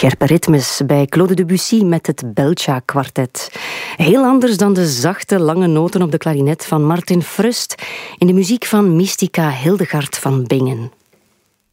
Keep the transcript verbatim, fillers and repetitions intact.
Scherpe ritmes bij Claude Debussy met het Belcha-kwartet. Heel anders dan de zachte, lange noten op de klarinet van Martin Frust in de muziek van Mystica Hildegard van Bingen.